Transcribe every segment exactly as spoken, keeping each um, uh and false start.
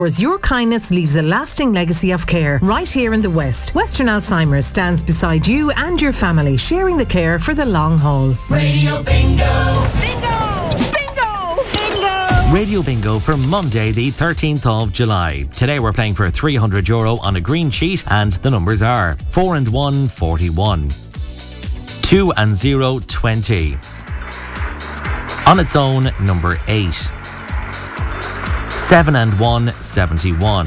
Your kindness leaves a lasting legacy of care right here in the West. Western Alzheimer's stands beside you and your family, sharing the care for the long haul. Radio Bingo! Bingo! Bingo! Bingo! Radio Bingo for Monday the thirteenth of July. Today we're playing for three hundred euro on a green sheet and the numbers are four and one, forty-one. two and zero, twenty. On its own, number eight. seven and one, seventy-one.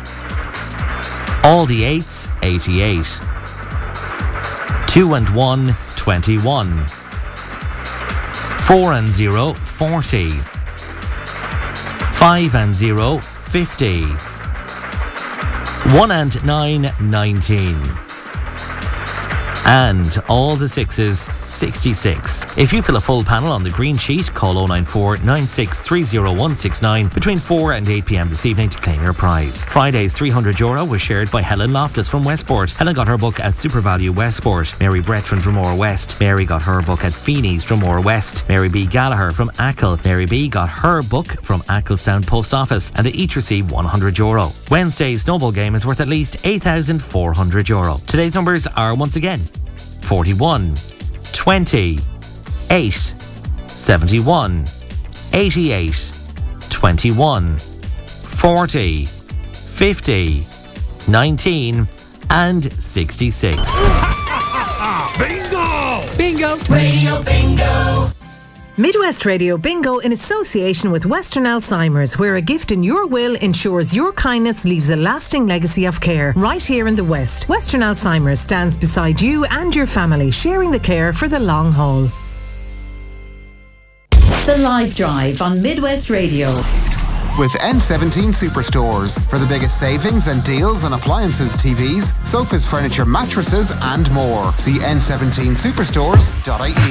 All the eights, eighty-eight. two and one, twenty-one. four and zero, forty. five and zero, fifty. one and nine, nineteen. And all the sixes, sixty-six. If you fill a full panel on the green sheet, call oh nine four, nine six three oh one six nine between four and eight p.m. this evening to claim your prize. Friday's three hundred euro was shared by Helen Loftus from Westport. Helen got her book at SuperValue Westport. Mary Brett from Drumore West. Mary got her book at Feeney's Drumore West. Mary B. Gallagher from Ackle. Mary B. got her book from Acklestown Post Office, and they each receive one hundred euro. Wednesday's snowball game is worth at least eight thousand four hundred euro. Today's numbers are once again forty-one, twenty, eight, seventy-one, eighty-eight, twenty-one, forty, fifty, nineteen and sixty-six. Bingo! Bingo! Radio Bingo! Midwest Radio Bingo in association with Western Alzheimer's, where a gift in your will ensures your kindness leaves a lasting legacy of care right here in the West. Western Alzheimer's stands beside you and your family, sharing the care for the long haul. The Live Drive on Midwest Radio. With N seventeen Superstores. For the biggest savings and deals on appliances, T Vs, sofas, furniture, mattresses and more. See N seventeen superstores dot I E.